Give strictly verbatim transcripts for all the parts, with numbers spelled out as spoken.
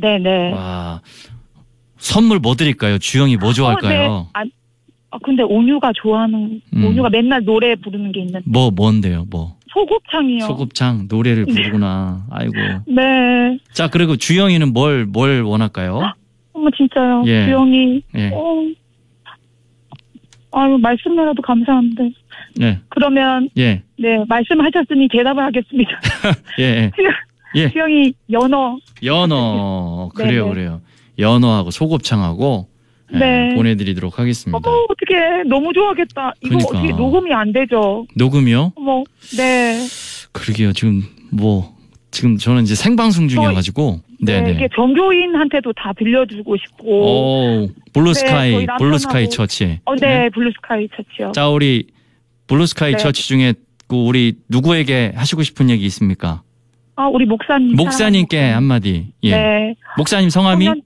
네네. 와, 선물 뭐 드릴까요? 주영이 뭐 좋아할까요? 어, 네. 아, 아, 근데 온유가 좋아하는, 음. 온유가 맨날 노래 부르는 게 있는데. 뭐, 뭔데요, 뭐? 소곱창이요. 소곱창, 노래를 부르구나. 아이고. 네. 자, 그리고 주영이는 뭘, 뭘 원할까요? 어머, 진짜요. 예. 주영이. 예. 어. 아유, 말씀이라도 감사한데. 네. 그러면, 예. 네, 말씀하셨으니 대답을 하겠습니다. 예, 예. 예. 주영이 연어. 연어. 그래요, 네네. 그래요. 연어하고 소곱창하고 예, 네. 보내드리도록 하겠습니다. 어머, 어떡해. 너무 좋아하겠다. 이거 그러니까. 어떻게 녹음이 안 되죠? 녹음이요? 어머, 네. 그러게요. 지금 뭐 지금 저는 이제 생방송 중이어가지고 네, 네네. 이게 종교인한테도 다 들려주고 싶고. 오, 블루스카이, 네, 저희 남편하고- 블루스카이 처치. 어, 네, 블루스카이 처치요. 자, 우리 블루스카이 네. 처치 중에 그 우리 누구에게 하시고 싶은 얘기 있습니까? 아, 우리 목사님. 목사님께 사랑하는 한마디. 예. 네. 목사님 성함이 성현-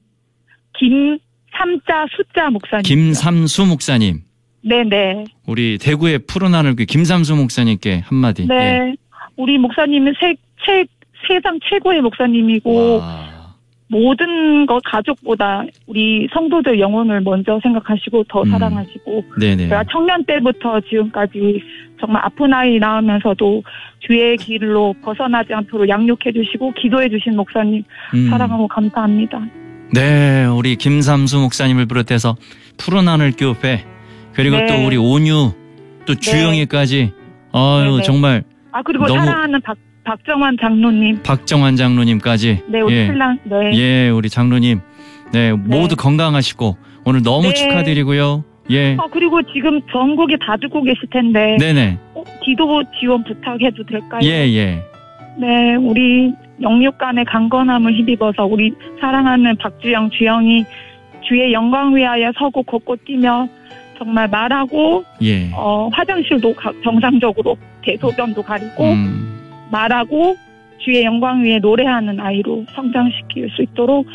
김 삼자 숫자 목사님. 김삼수 목사님. 네네. 우리 대구의 푸른 하늘 그 김삼수 목사님께 한마디. 네. 예. 우리 목사님은 세, 세, 세상 최고의 목사님이고, 와. 모든 것 가족보다 우리 성도들 영혼을 먼저 생각하시고 더 음. 사랑하시고, 네네. 제가 청년 때부터 지금까지 정말 아픈 아이 낳으면서도 주의 길로 벗어나지 않도록 양육해 주시고 기도해 주신 목사님 음. 사랑하고 감사합니다. 네, 우리 김삼수 목사님을 비롯해서 푸른 하늘 교회 그리고 네. 또 우리 온유 또 주영이까지 아유 네네. 정말 아, 그리고 너무- 사랑하는 박, 박정환 장로님. 박정환 장로님까지 네, 우리 예, 신랑. 네. 예, 우리 장로님 네, 모두 건강하시고 오늘 너무 네. 축하드리고요. 예, 아, 그리고 지금 전국에 다 듣고 계실 텐데, 네네, 어, 기도 지원 부탁해도 될까요? 예, 예, 네, 우리 영육간의 강건함을 힘입어서 우리 사랑하는 박주영, 주영이 주의 영광 위하여 서고 걷고 뛰며 정말 말하고 예, 어, 화장실도 가, 정상적으로 대소변도 가리고 음, 말하고 주의 영광 위에 노래하는 아이로 성장시킬 수 있도록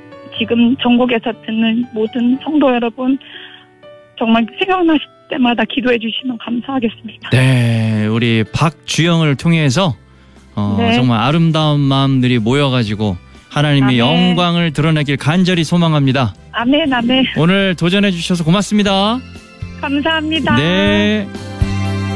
지금 전국에서 듣는 모든 성도 여러분 정말 생각나실 때마다 기도해 주시면 감사하겠습니다. 네, 우리 박주영을 통해서 어, 네. 정말 아름다운 마음들이 모여가지고 하나님의 아멘. 영광을 드러내길 간절히 소망합니다. 아멘, 아멘. 오늘 도전해 주셔서 고맙습니다. 감사합니다. 네.